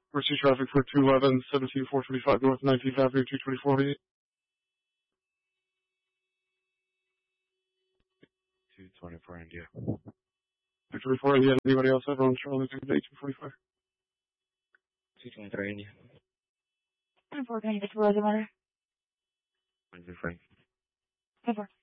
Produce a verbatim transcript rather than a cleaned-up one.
Receive traffic for two eleven, seventeen four twenty-five North nineteenth Avenue, two twenty-four. two twenty-four India. two twenty-four India. Anybody else ever on Charlie Day two forty-five? two twenty-four India. ten four, can you get to Rosa Matter? When's the frame? ten four.